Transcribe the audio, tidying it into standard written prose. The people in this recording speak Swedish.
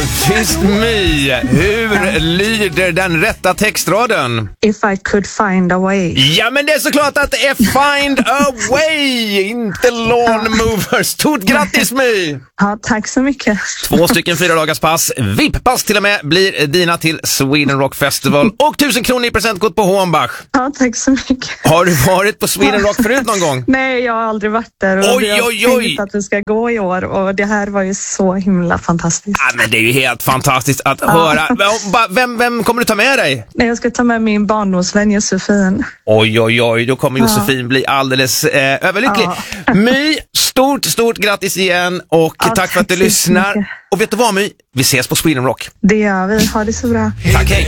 Tyst My, hur lyder den rätta textraden? If I could find a way. Ja, men det är såklart att det är Find a Way, inte Lawn Mover. Stort grattis My! Ja, tack så mycket. 2 stycken 4-dagarspass, VIP-pass till och med, blir dina till Sweden Rock Festival och 1000 kronor i presentkort på Hornbach. Ja, tack så mycket. Har du varit på Sweden Rock förut någon gång? Nej, jag har aldrig varit där. Och Oj, jag oj, har oj. tänkt att vi ska gå i år och det här var ju så himla fantastiskt. Ja, men det är ju helt fantastiskt att höra. Vem kommer du ta med dig? Nej, jag ska ta med min barndomsvän Josefin. Oj, oj, oj, då kommer Josefin bli alldeles överlycklig. Ja. My, stort grattis igen och tack för att du lyssnar. mycket. Och vet du vad My? Vi ses på Sweden Rock. Det gör vi. Ha det så bra. Tack, hej!